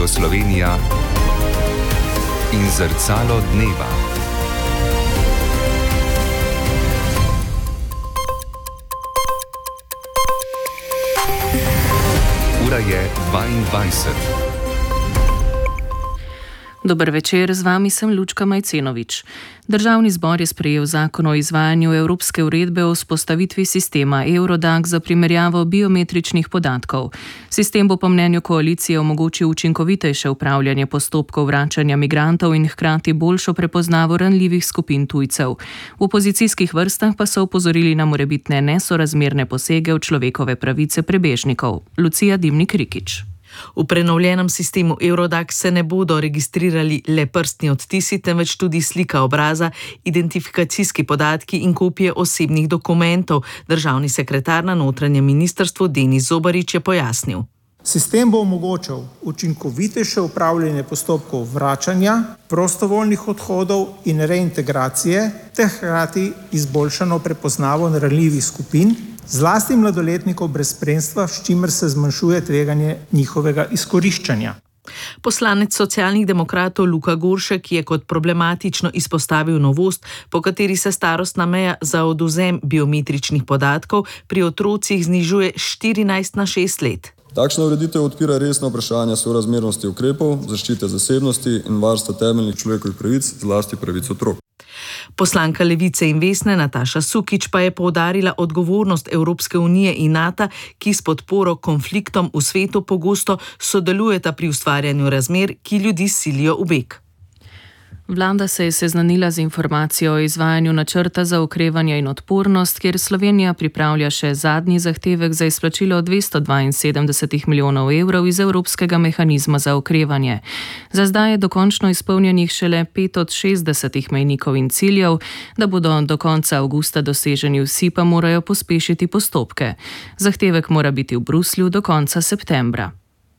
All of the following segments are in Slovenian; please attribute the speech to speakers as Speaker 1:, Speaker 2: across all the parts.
Speaker 1: Radio Slovenija in Zrcalo dneva. Ura je 22.
Speaker 2: Dober večer, z vami sem Lučka Majcenovič. Državni zbor je sprejel zakon o izvajanju Evropske uredbe o vzpostavitvi sistema Eurodac za primerjavo biometričnih podatkov. Sistem bo po mnenju koalicije omogočil učinkovitejše upravljanje postopkov vračanja migrantov in hkrati boljšo prepoznavo ranljivih skupin tujcev. V opozicijskih vrstah pa so opozorili na morebitne nesorazmerne posege v človekove pravice prebežnikov. Lucija Dimnik-Rikić.
Speaker 3: V prenovljenem sistemu Eurodac se ne bodo registrirali le prstni odtisi, temveč tudi slika obraza, identifikacijski podatki in kopije osebnih dokumentov. Državni sekretar na notranjem ministrstvu Denis Zobarič je pojasnil.
Speaker 4: Sistem bo omogočal učinkovitejše upravljanje postopkov vračanja, prostovoljnih odhodov in reintegracije, ter hkrati izboljšano prepoznavo ranljivih skupin, zlasti mladoletnikov brez spremstva, s čimer se zmanjšuje tveganje njihovega izkoriščanja.
Speaker 3: Poslanec Socialnih demokratov Luka Goršek je kot problematično izpostavil novost, po kateri se starostna meja za odvzem biometričnih podatkov pri otrocih znižuje 14 na 6 let.
Speaker 5: Takšna ureditev odpira resna vprašanja sorazmernosti ukrepov, zaščite zasebnosti in varstva temeljnih človekovih pravic, zlasti pravic otrok.
Speaker 3: Poslanka Levice in Vesne Nataša Sukič pa je poudarila odgovornost Evropske unije in NATO, ki s podporo konfliktom v svetu pogosto sodelujeta pri ustvarjanju razmer, ki ljudi silijo v beg.
Speaker 2: Vlada se je seznanila z informacijo o izvajanju načrta za okrevanje in odpornost, kjer Slovenija pripravlja še zadnji zahtevek za izplačilo 272 milijonov evrov iz Evropskega mehanizma za okrevanje. Za zdaj je dokončno izpolnjenih šele 5 od 60 mejnikov in ciljev, da bodo do konca avgusta doseženi vsi, pa morajo pospešiti postopke. Zahtevek mora biti v Bruslju do konca septembra.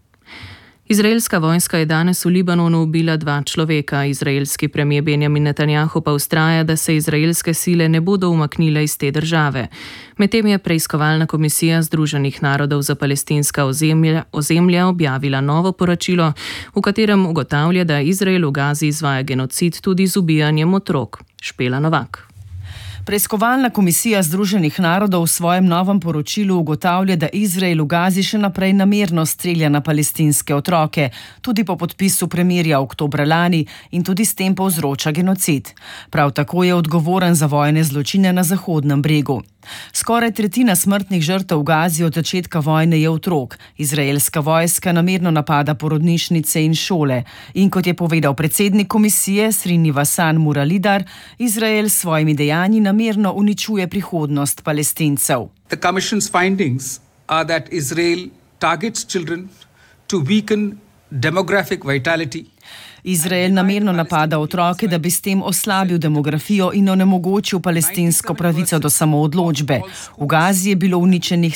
Speaker 2: Izraelska vojska je danes v Libanonu ubila 2 človeka. Izraelski premier Benjamin Netanjahu pa vztraja, da se izraelske sile ne bodo umaknile iz te države. Medtem je preiskovalna komisija Združenih narodov za palestinska ozemlja objavila novo poročilo, v katerem ugotavlja, da Izrael v Gazi izvaja genocid tudi z ubijanjem otrok. Špela Novak.
Speaker 6: Preiskovalna komisija Združenih narodov v svojem novem poročilu ugotavlja, da Izrael v Gazi še naprej namerno strelja na palestinske otroke, tudi po podpisu premirja oktobra lani, in tudi s tem povzroča genocid. Prav tako je odgovoren za vojne zločine na Zahodnem bregu. Skoraj tretjina smrtnih žrtev v Gazi od začetka vojne je otrok. Izraelska vojska namerno napada porodnišnice in šole. In kot je povedal predsednik komisije Srinivas Muralidhar, Izrael s svojimi dejanji namerno uničuje prihodnost Palestincev.
Speaker 7: The Commission's findings are that Israel targets children to weaken demographic vitality.
Speaker 6: Izrael namerno napada otroke, da bi s tem oslabil demografijo in onemogočil palestinsko pravico do samoodločbe. V Gazi je bilo uničenih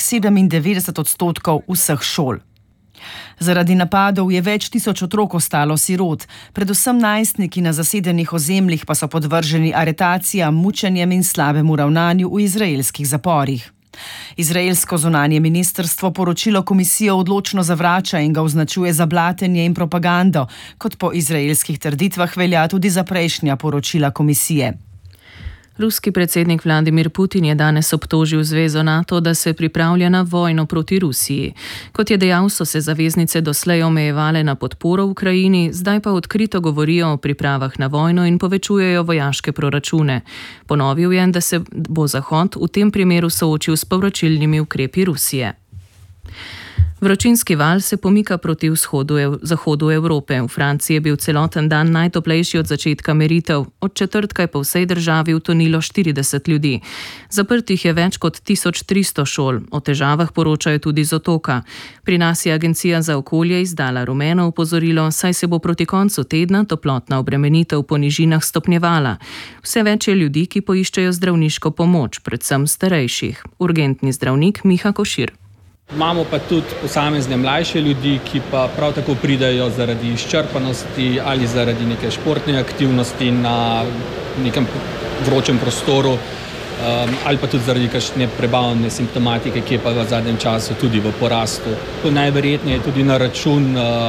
Speaker 6: 97% vseh šol. Zaradi napadov je več tisoč otrok ostalo sirot, predvsem najstniki na zasedenih ozemljih pa so podvrženi aretacijam, mučenjem in slabemu ravnanju v izraelskih zaporih. Izraelsko zunanje ministrstvo poročilo komisije odločno zavrača in ga označuje za blatenje in propagando, kot po izraelskih trditvah velja tudi za prejšnja poročila komisije.
Speaker 2: Ruski predsednik Vladimir Putin je danes obtožil zvezo NATO, da se pripravlja na vojno proti Rusiji. Kot je dejal, so se zaveznice doslej omejevale na podporo Ukrajini, zdaj pa odkrito govorijo o pripravah na vojno in povečujejo vojaške proračune. Ponovil je, da se bo Zahod v tem primeru soočil s povračilnimi ukrepi Rusije. Vročinski val se pomika proti zahodu Evrope. V Franciji je bil celoten dan najtoplejši od začetka meritev. Od četrtka je po vsej državi utonilo 40 ljudi. Zaprtih je več kot 1300 šol. O težavah poročajo tudi z otoka. Pri nas je Agencija za okolje izdala rumeno opozorilo, saj se bo proti koncu tedna toplotna obremenitev po nižinah stopnjevala. Vse več je ljudi, ki poiščejo zdravniško pomoč, predvsem starejših. Urgentni zdravnik Miha Košir.
Speaker 8: Imamo pa tudi posamezne mlajše ljudi, ki pa prav tako pridajo zaradi izčrpanosti ali zaradi neke športne aktivnosti na nekem vročem prostoru ali pa tudi zaradi kakšne prebavne simptomatike, ki je pa v zadnjem času tudi v porastu. Najverjetneje tudi na račun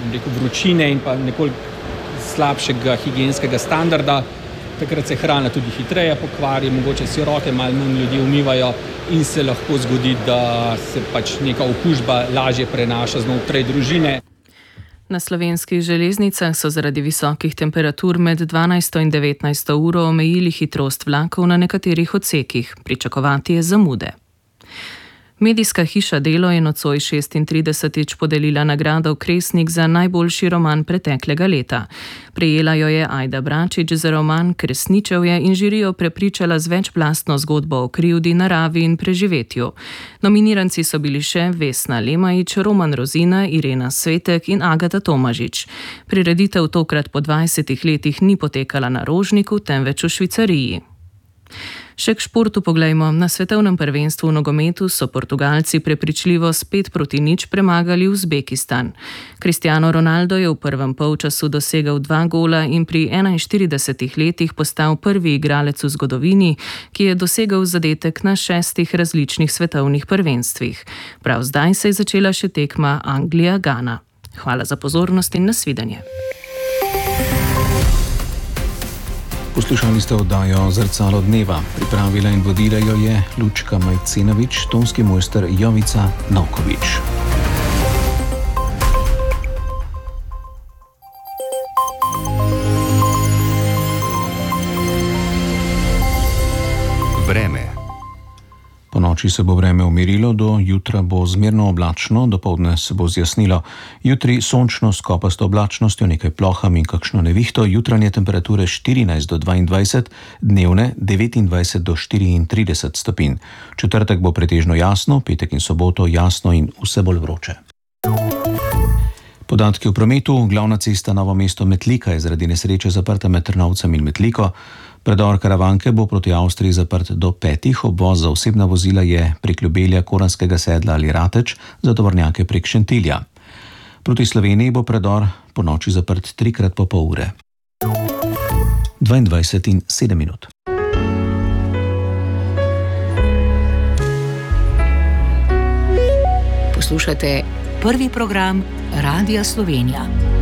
Speaker 8: vročine in pa nekoliko slabšega higienskega standarda. Takrat se hrana tudi hitreje pokvari, mogoče si roke malo manj ljudi umivajo in se lahko zgodi, da se pač neka okužba lažje prenaša znotraj družine.
Speaker 2: Na slovenskih železnicah so zaradi visokih temperatur med 12. in 19. uro omejili hitrost vlakov na nekaterih odsekih. Pričakovati je zamude. Medijska hiša Delo je nocoj 36. podelila nagrado Kresnik za najboljši roman preteklega leta. Prejela jo je Ajda Bračič za roman Kresničevje in žirijo prepričala z večplastno zgodbo o krivdi, naravi in preživetju. Nominiranci so bili še Vesna Lemajič, Roman Rozina, Irena Svetek in Agata Tomažič. Prireditev tokrat po 20 letih ni potekala na Rožniku, temveč v Švicariji. Še k športu poglejmo. Na svetovnem prvenstvu v nogometu so Portugalci prepričljivo s 5-0 premagali Uzbekistan. Cristiano Ronaldo je v prvem polčasu dosegel 2 gola in pri 41 letih postal prvi igralec v zgodovini, ki je dosegel zadetek na 6 različnih svetovnih prvenstvih. Prav zdaj se je začela še tekma Anglija-Gana. Hvala za pozornost in nasvidenje.
Speaker 9: Poslušali ste oddajo Zrcalo dneva. Pripravila in vodila jo je Lučka Majcenovič, tonski mojster Jovica Novkovič.
Speaker 1: Vreme.
Speaker 9: Po noči se bo vreme umirilo, do jutra bo zmerno oblačno, dopoldne se bo zjasnilo. Jutri sončno s kopasto oblačnostjo, nekaj ploham in kakšno nevihto, jutranje temperature 14 do 22, dnevne 29 do 34 stopinj. Četrtek bo pretežno jasno, petek in soboto jasno in vse bolj vroče. Podatki o prometu. Glavna cesta Novo mesto-Metlika je zaradi nesreče zaprta med Trnovcem in Metliko. Predor Karavanke bo proti Avstriji zaprt do 5. Obvoz za osebna vozila je prek Ljubelja, Koranskega sedla ali Rateč, za tovornjake prek Šentilja. Proti Sloveniji bo predor po noči zaprt 3-krat po pol ure. 22 in 7 minut.
Speaker 10: Poslušate prvi program Radia Slovenija.